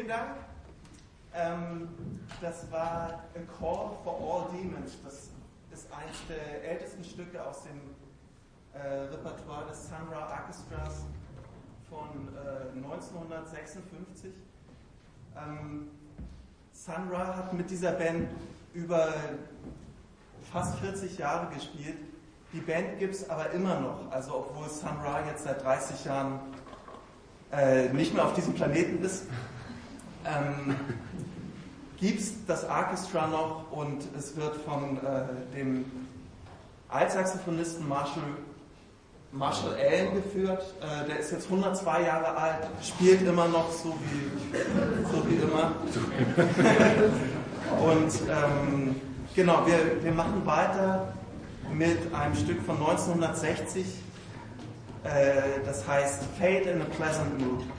vielen Dank. Das war A Call for All Demons. Das ist eines der ältesten Stücke aus dem Repertoire des Sun Ra Orchestras von 1956. Sun Ra hat mit dieser Band über fast 40 Jahre gespielt. Die Band gibt es aber immer noch, also obwohl Sun Ra jetzt seit 30 Jahren nicht mehr auf diesem Planeten ist, gibt es das Orchestra noch und es wird von dem Altsaxophonisten Marshall Allen geführt. Der ist jetzt 102 Jahre alt, spielt immer noch so wie immer. Und genau, wir machen weiter mit einem Stück von 1960, das heißt Fate in a Pleasant Mood.